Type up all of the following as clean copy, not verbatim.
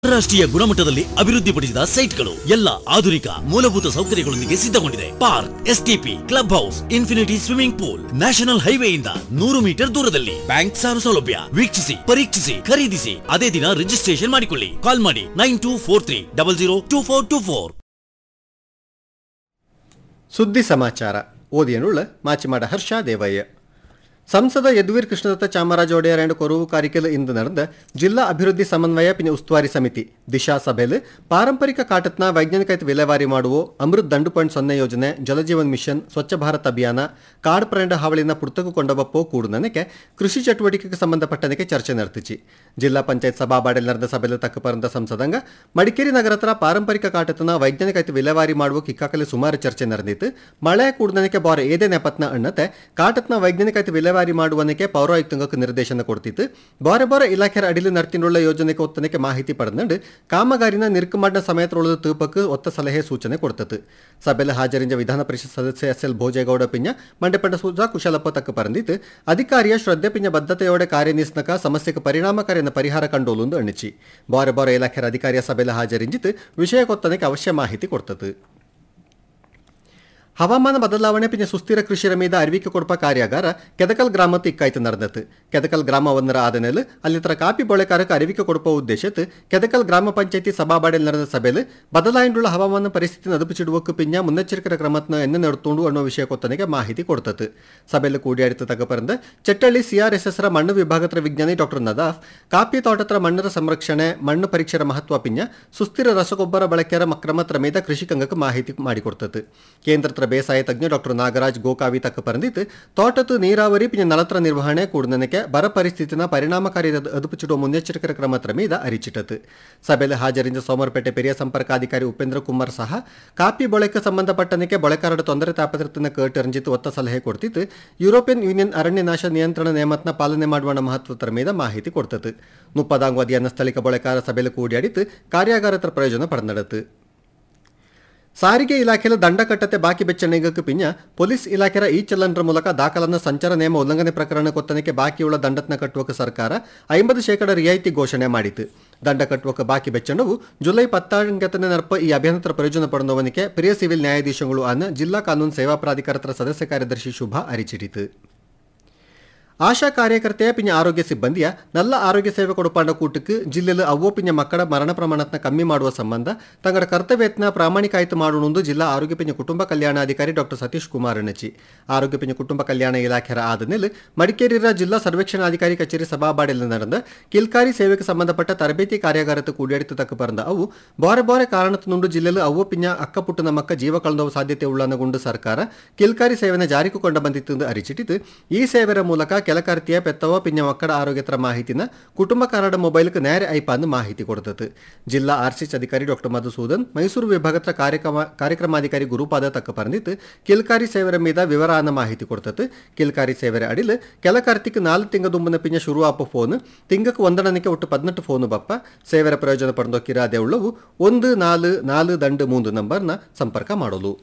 ರಾಷ್ಟ್ರೀಯ ಗುಣಮಟ್ಟದಲ್ಲಿ ಅಭಿವೃದ್ಧಿಪಡಿಸಿದ ಸೈಟ್ಗಳು ಎಲ್ಲ ಆಧುನಿಕ ಮೂಲಭೂತ ಸೌಕರ್ಯಗಳೊಂದಿಗೆ ಸಿದ್ಧಗೊಂಡಿದೆ. Park, STP, club house, infinity swimming pool, national ಹೈವೇಯಿಂದ 100 metre ದೂರದಲ್ಲಿ, ಬ್ಯಾಂಕ್ ಸಾಲ ಸೌಲಭ್ಯ. ವೀಕ್ಷಿಸಿ, ಪರೀಕ್ಷಿಸಿ, ಖರೀದಿಸಿ, ಅದೇ ದಿನ ರಿಜಿಸ್ಟ್ರೇಷನ್ ಮಾಡಿಕೊಳ್ಳಿ. ಕಾಲ್ ಮಾಡಿ 9243002424. ಸುದ್ದಿ ಸಮಾಚಾರ ಓದಿಯನುಳ್ಳ ಮಾಚಿಮಾಡ ಹರ್ಷ ದೇವಯ್ಯ. ಸಂಸದ ಯದುವೀರ್ ಕೃಷ್ಣದತ್ತ ಚಾಮರಾಜ ಒಡೆಯರ್ ಕೊರವು ಕಾರಿಕೆಲ್ ಇಂದು ನಡೆದ ಜಿಲ್ಲಾ ಅಭಿವೃದ್ಧಿ ಸಮನ್ವಯ ಪಿನ ಉಸ್ತುವಾರಿ ಸಮಿತಿ ದಿಶಾ ಸಭೆಯಲ್ಲಿ ಪಾರಂಪರಿಕ ಕಾಟತ್ನ ವೈಜ್ಞಾನಿಕ ವಿಲೇವಾರಿ ಮಾಡುವ ಅಮೃತ್ 2.0 ಯೋಜನೆ, ಜಲಜೀವನ್ ಮಿಷನ್, ಸ್ವಚ್ಛ ಭಾರತ್ ಅಭಿಯಾನ, ಕಾಡು ಪ್ರಾಣಿಗಳ ಹಾವಳಿನ ಪುರ್ತಕು ಕೊಂಡೊಬ್ಬಪ್ಪೋ ಕೂಡುನನಕ್ಕೆ ಕೃಷಿ ಚಟುವಟಿಕೆಗೆ ಸಂಬಂಧಪಟ್ಟನಕ್ಕೆ ಚರ್ಚೆ ನಡೆತಿಸಿ. ಜಿಲ್ಲಾ ಪಂಚಾಯತ್ ಸಭಾಬಾಡೆಲ್ ನಡೆದ ಸಭೆಯಲ್ಲಿ ತಕ್ಕಪರಂದ ಸಂಸದಂಗ ಮಡಿಕೇರಿ ನಗರ ಹತ್ರ ಪಾರಂಪರಿಕ ಕಾಟತ್ನ ವೈಜ್ಞಾನಿಕ ವಿಲೇವಾರಿ ಮಾಡುವ ಕಿಕ್ಕಾಕಲೆ ಸುಮಾರು ಚರ್ಚೆ ನಡೆದಿತ್ತು. ಮಳೆ ಕೂಡುನನಕ್ಕೆ ಬಾರ ಏದೇ ನೆಪತ್ನ ಅಣ್ಣತೆ ಕಾಟತ್ನ ವೈಜ್ಞಾನಿಕ ವಿಲೇವಾರಿ ಮಾಡುವನಕ್ಕೆ ಪೌರಾಯುಕ್ತಂಗಕ್ಕೆ ನಿರ್ದೇಶನ ಕೊಡ್ತಿತ್ತು. ಬಾರೆ ಬಾರೆ ಇಲಾಖೆಯ ಅಡಿಲು ನಡ್ತಿನುಳ್ಳ ಯೋಜನೆಗೆ ಒತ್ತನಕ್ಕೆ ಮಾಹಿತಿ ಪಡೆದು ಕಾಮಗಾರಿನ ನಿರ್ಕಮಾಡಿನ ಸಮಯತ್ರೊಳದ ತೂಪಕ್ಕೆ ಒತ್ತ ಸಲಹೆ ಸೂಚನೆ ಕೊಡ್ತತ್ತು. ಸಭೆಯಲ್ಲಿ ಹಾಜರಿಂಜ ವಿಧಾನ ಪರಿಷತ್ ಸದಸ್ಯ ಎಸ್ ಎಲ್ ಭೋಜೇಗೌಡ ಪಿಂಜ ಮಂಡ್ಯಪಂಡ ಸೂಜಾ ಕುಶಲಪ್ಪ ತಕ್ಕ ಪರಂದಿತ್ತು. ಅಧಿಕಾರಿಯ ಶ್ರದ್ಧೆ ಪಿಂಜ ಬದ್ಧತೆಯೋಡೆ ಕಾರ್ಯನಿರ್ವಹಿಸನಕ ಸಮಸ್ಯೆಗೆ ಪರಿಣಾಮಕಾರಿಯ ಪರಿಹಾರ ಕಂಡೋಲು ಅಣಿಚಿ. ಬಾರೆ ಬಾರೆ ಇಲಾಖೆಯ ಅಧಿಕಾರಿಯ ಸಭೆಯಲ್ಲಿ ಹಾಜರಿಂಜಿತ್ತು ವಿಷಯಕ್ಕೊತ್ತನಕ್ಕೆ ಅವಶ್ಯ ಮಾಹಿತಿ ಕೊಡ್ತತ್ತು. ಹವಾಮಾನ ಬದಲಾವಣೆ ಪಿಂಜ ಸುಸ್ಥಿರ ಕೃಷಿಯ ಮೀದ ಅರಿವಿಕೆ ಕೊಡುವ ಕಾರ್ಯಾಗಾರ ಕೆದಕಲ್ ಗ್ರಾಮತ್ತು ಇಕ್ಕಾಯ್ತು ನಡೆದತ್ತು. ಕೆದಕಲ್ ಗ್ರಾಮ ಒಂದರ ಆದನೆಲ್ ಅಲ್ಲಿತರ ಕಾಪಿ ಬಳಕಾರಕ್ಕೆ ಅರಿವಿಕೆ ಕೊಡುವ ಉದ್ದೇಶತ್ತು ಕೆದಕಲ್ ಗ್ರಾಮ ಪಂಚಾಯತಿ ಸಭಾಬಾಡೆಲ್ ನಡೆದ ಸಭೆಯಲ್ಲಿ ಬದಲಾಯಿಸುವ ಹವಾಮಾನ ಪರಿಸ್ಥಿತಿ ನದುಪಿಸಿಡುವಕ್ಕೆ ಪಿಂಜ ಮುನ್ನೆಚ್ಚರಿಕೆ ಕ್ರಮತ್ನ ಎನ್ನ ನಡೆದುಕೊಂಡು ಅನ್ನೋ ವಿಷಯ ಕೊತ್ತನೆಗೆ ಮಾಹಿತಿ ಕೊಡ್ತತ್ತು. ಸಭೆಯಲ್ಲಿ ಕೂಡಿಯಾಡಿತ ತಗಪರಂದ ಚಟ್ಟಳ್ಳಿ ಸಿಆರ್ಎಸ್ಎಸ್ ರ ಮಣ್ಣು ವಿಭಾಗದ ವಿಜ್ಞಾನಿ ಡಾಕ್ಟರ್ ನದಾಫ್ ಕಾಪಿ ತೋಟತ್ರ ಮಣ್ಣರ ಸಂರಕ್ಷಣೆ, ಮಣ್ಣು ಪರೀಕ್ಷೆಯ ಮಹತ್ವ ಪಿಂಜ ಸುಸ್ಥಿರ ರಸಗೊಬ್ಬರ ಬಳಕೆಯ ಕ್ರಮತ್ರ ಮೇದ ಕೃಷಿಕಂಗಕ್ಕೆ ಮಾಹಿತಿ ಮಾಡಿಕೊಡ್ತತ್ತು. ಕೇಂದ್ರ ಬೇಸಾಯ ತಜ್ಞ ಡಾಕ್ಟರ್ ನಾಗರಾಜ್ ಗೋಕಾವಿ ತಕ್ಕ ಪರಂದಿತ್ತು ತೋಟತ್ತು ನೀರಾವರಿ ಪಿಂಜ ನಲತ್ರ ನಿರ್ವಹಣೆ ಕೂಡನಕ್ಕೆ ಬರ ಪರಿಸ್ಥಿತಿನ ಪರಿಣಾಮಕಾರಿ ಅದುಪುಚಿಡುವ ಮುನ್ನೆಚ್ಚರಿಕೆ ಕ್ರಮತ್ರ ಮೀದ ಅರಿಚಿಟತು. ಸಭೆಯಲ್ಲಿ ಹಾಜರಿಂದ ಸೋಮರಪೇಟೆ ಪೆರಿಯ ಸಂಪರ್ಕಾಧಿಕಾರಿ ಉಪೇಂದ್ರ ಕುಮಾರ್ ಸಹ ಕಾಪಿ ಬಳಕೆ ಸಂಬಂಧಪಟ್ಟನಕ್ಕೆ ಬಳಕಾರರ ತೊಂದರೆ ತಾಪತ್ರತನ ಕಟರಂಜಿತು ಒತ್ತ ಸಲಹೆ ಕೊಡ್ತಿತ್ತು. ಯುರೋಪಿಯನ್ ಯೂನಿಯನ್ ಅರಣ್ಯ ನಾಶ ನಿಯಂತ್ರಣ ನಿಯಮತ್ನ ಪಾಲನೆ ಮಾಡುವ ಮಹತ್ವದ ಮೀದ ಮಾಹಿತಿ ಕೊಡ್ತತ್ತು. ಮುಪ್ಪದಾಂಗು ಅಧಿಯನ್ನ ಸ್ಥಳೀಕ ಬಳಕಾರ ಸಭೆಯಲ್ಲಿ ಕೂಡಿಯಾಡಿತ್ತು ಕಾರ್ಯಾಗಾರತ್ರ ಪ್ರಯೋಜನ ಪಡೆದಡತು. ಸಾರಿಗೆ ಇಲಾಖೆಯಲ್ಲಿ ದಂಡ ಕಟ್ಟತೆ ಬಾಕಿ ಬೆಚ್ಚಣಿಗಕ್ಕೆ ಪಿಂಜ ಪೊಲೀಸ್ ಇಲಾಖೆಯ ಈ ಚಲನರ ಮೂಲಕ ದಾಖಲನ್ನ ಸಂಚಾರ ನಿಯಮ ಉಲ್ಲಂಘನೆ ಪ್ರಕರಣ ಕೊತ್ತನಕ್ಕೆ ಬಾಕಿಯುಳ್ಳ ದಂಡತ್ನ ಕಟ್ಟುವಕ್ಕೆ ಸರ್ಕಾರ 50% ರಿಯಾಯಿತಿ ಘೋಷಣೆ ಮಾಡಿತು. ದಂಡ ಕಟ್ಟುವಕ್ಕೆ ಬಾಕಿ ಬೆಚ್ಚಣವು ಜುಲೈ 10 ನರ್ಪ ಈ ಅಭಿಯಾನದ ಪ್ರಯೋಜನ ಪಡೆದವನಿಗೆ ಪ್ರಿಯ ಸಿವಿಲ್ ನ್ಯಾಯಾಧೀಶಗಳು ಅನ್ನ ಜಿಲ್ಲಾ ಕಾನೂನು ಸೇವಾ ಪ್ರಾಧಿಕಾರದ ಸದಸ್ಯ ಕಾರ್ಯದರ್ಶಿ ಶುಭಾ ಅರಿಚಿಡಿತು. ಆಶಾ ಕಾರ್ಯಕರ್ತೆಯ ಪಿಂಜ ಆರೋಗ್ಯ ಸಿಬ್ಬಂದಿಯ ನಲ್ಲ ಆರೋಗ್ಯ ಸೇವೆ ಕೊಡುಪಾಂಡ ಕೂಟಕ್ಕೆ ಜಿಲ್ಲೆಯಲ್ಲಿ ಅವ್ವೋ ಪಿಂಜ ಮಕ್ಕಳ ಮರಣ ಪ್ರಮಾಣತ್ನ ಕಮ್ಮಿ ಮಾಡುವ ಸಂಬಂಧ ತಂಗಡ ಕರ್ತವ್ಯತ್ನ ಪ್ರಾಮಾಣಿಕಾಯಿತು ಮಾಡೋಣೆಂದು ಜಿಲ್ಲಾ ಆರೋಗ್ಯ ಪಿಂಜ ಕುಟುಂಬ ಕಲ್ಯಾಣಾಧಿಕಾರಿ ಡಾಕ್ಟರ್ ಸತೀಶ್ ಕುಮಾರ್ ಅಣಚಿ. ಆರೋಗ್ಯ ಪಿಂಜ ಕುಟುಂಬ ಕಲ್ಯಾಣ ಇಲಾಖೆಯ ಆದಮೇಲೆ ಮಡಿಕೇರಿಯ ಜಿಲ್ಲಾ ಸರ್ವೇಕ್ಷಣಾಧಿಕಾರಿ ಕಚೇರಿ ಸಭಾಬಾಡೆಯಲ್ಲಿ ನಡೆದ ಕಿಲ್ಕಾರಿ ಸೇವೆಗೆ ಸಂಬಂಧಪಟ್ಟ ತರಬೇತಿ ಕಾರ್ಯಾಗಾರಕ್ಕೆ ಕೂಡಿಯಾಡಿತು ತಕ್ಕ ಬರಂದ ಅವು ಬಾರೆ ಬಾರೆ ಕಾರಣತನುಂಡು ಜಿಲ್ಲೆಯಲ್ಲಿ ಅವ್ವೋ ಪಿಂಜ ಅಕ್ಕಪುಟ್ಟನ ಮಕ್ಕ ಜೀವ ಕಳೆದುವ ಸಾಧ್ಯತೆ ಉಳ್ಳನಗೊಂಡು ಸರ್ಕಾರ ಕಿಲ್ಕಾರಿ ಸೇವೆನ ಜಾರಿಗೆ ಕೊಂಡ ಬಂದಿತ್ತು ಅರಿಚಿಟ್ಟಿತು. ಈ ಸೇವೆಯ ಮೂಲಕ ಕೆಲಕಾರ್ತಿಯ ಪೆತ್ತವ ಪಿಂಜ ಮಕ್ಕಳ ಆರೋಗ್ಯತರ ಮಾಹಿತಿನ ಕುಟುಂಬ ಕಾರಣ ಮೊಬೈಲ್ಗೆ ನೇರ ಐಪಾಂದು ಮಾಹಿತಿ ಕೊಡ್ತತ್ತು. ಜಿಲ್ಲಾ ಆರ್ಸಿಎಚ್ ಅಧಿಕಾರಿ ಡಾಕ್ಟರ್ ಮಧುಸೂದನ್, ಮೈಸೂರು ವಿಭಾಗದ ಕಾರ್ಯಕ್ರಮಾಧಿಕಾರಿ ಗುರುಪಾದ ತಕ್ಕ ಪರಂದಿತ್ತು ಕಿಲ್ಕಾರಿ ಸೇವೆರ ಮೀದ ವಿವರಾನ ಮಾಹಿತಿ ಕೊಡ್ತತ್ತು. ಕಿಲ್ಕಾರಿ ಸೇವೆರ ಅಡಿಲ್ ಕೆಲಕಾರ್ತಿಕ್ 4 ತಿಂಗ ದುಂಬನ ಪಿಂಜ ಶುರು ಆಪ ಫೋನ್ ತಿಂಗಕ್ಕೆ ಒಂದಣನಕ್ಕೆ ಒಟ್ಟು 18 ಫೋನು ಬಪ್ಪ ಸೇವೆರ ಪ್ರಯೋಜನ ಪಡೆದೋಕಿರಾದೆ ಉಳ್ಳವು 14423 ನಂಬರ್ನ ಸಂಪರ್ಕ ಮಾಡಲು.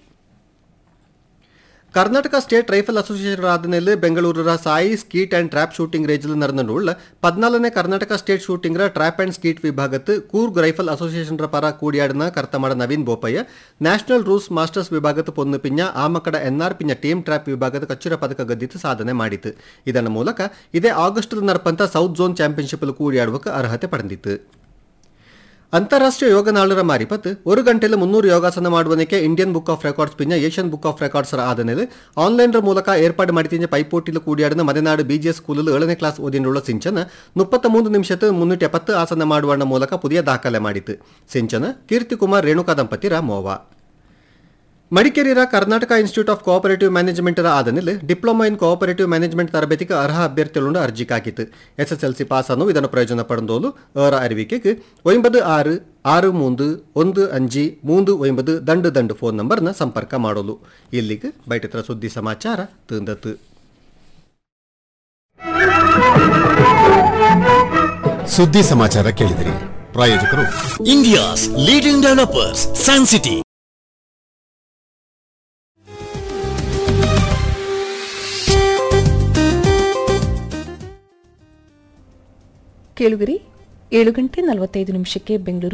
ಕರ್ನಾಟಕ ಸ್ಟೇಟ್ ರೈಫಲ್ ಅಸೋಸಿಯೇಷನ್ ಆದಮೇಲೆ ಬೆಂಗಳೂರಿನ Sai skeet and trap shooting range ನಡೆದುಳ್ಳ 14ನೇ Karnataka state shooting trap and skeet ವಿಭಾಗತ್ತು Coorg rifle association ಪರ ಕೂಡಿಯಾಡಿನ ಕರ್ತಮಾಡ Naveen Bopaiah, national rules masters ವಿಭಾಗದ ಪೊನ್ನು ಪಿಂಜ ಆಮಕಡ ಎನ್ಆರ್ ಪಿಂಜ ಟೀಮ್ ಟ್ರ್ಯಾಪ್ ವಿಭಾಗದ ಕಚ್ಚರ ಪದಕ ಗದ್ದಿತ್ತು ಸಾಧನೆ ಮಾಡಿತು. ಇದರ ಮೂಲಕ ಇದೇ ಆಗಸ್ಟ್ ನರಪಂತ ಸೌತ್ ಝೋನ್ ಚಾಂಪಿಯನ್ಶಿಪ್ ಕೂಡಿಯಾಡುವಕ್ಕೆ ಅರ್ಹತೆ ಪಡೆದಿತ್ತು. ಅಂತಾರಾಷ್ಟ್ರೀಯ ಯೋಗ ನಾಳರ ಮಾರಿಪತ್ 1 ಗಂಟೆಯಲ್ಲಿ 300 ಯೋಗಾಸನ ಮಾಡುವನಕ್ಕೆ ಇಂಡಿಯನ್ ಬುಕ್ ಆಫ್ ರೆಕಾರ್ಡ್ಸ್ ಪಿಂಜ ಏಷ್ಯನ್ ಬುಕ್ ಆಫ್ ರೆಕಾರ್ಡ್ಸ್ ಆದಮೇಲೆ ಆನ್ಲೈನ್ ಮೂಲಕ ಏರ್ಪಾಡು ಮಾಡಿದ ಪೈಪೋಟಿಲು ಕೂಡಿಯಾಡಿನ ಮಲೆನಾಡು ಬಿಜಿಎಸ್ ಸ್ಕೂಲಲ್ಲಿ 7ನೇ ಕ್ಲಾಸ್ ಓದಿನುಳ್ಳ ಸಿಂಚನ 33 ನಿಮಿಷದ 370 ಆಸನ ಮಾಡುವ ಮೂಲಕ ಪುದಿಯ ದಾಖಲೆ ಮಾಡಿತು. ಸಿಂಚನ ಕೀರ್ತಿಕುಮಾರ್ ರೇಣುಕಾ ದಂಪತಿರ ಮೋವ. ಮಡಿಕೇರಿಯ Karnataka institute of cooperative management ಆದಮೇಲೆ ಡಿಪ್ಲೊಮಾ ಇನ್ ಕೋಆಪರೇಟಿವ್ ಮ್ಯಾನೇಜ್ಮೆಂಟ್ ತರಬೇತಿಗೆ ಅರ್ಹ ಅಭ್ಯರ್ಥಿಗಳು ಅರ್ಜಿ ಹಾಕಿತು. SSLC ಪಾಸ್ ಅನ್ನು ಇದನ್ನು ಪ್ರಯೋಜನ ಪಡೆದೋಲು ಅವರ ಅರಿವಿಕೆಗೆ 96631539 ದಂಡು ಫೋನ್ ನಂಬರ್ನ ಸಂಪರ್ಕ ಮಾಡೋಲು. ಇಲ್ಲಿಗೆ ಬೈಟತ್ರ ಸುದ್ದಿ ಸಮಾಚಾರ ತಂದತ್ತು. ಸುದ್ದಿ ಸಮಾಚಾರ ಕೇಳಿದಿರಿ. ಪ್ರಾಯೋಜಕರು India's leading developers San city. ಕೇಳುಗರಿ 7 ಗಂಟೆ 45 ನಿಮಿಷಕ್ಕೆ ಬೆಂಗಳೂರು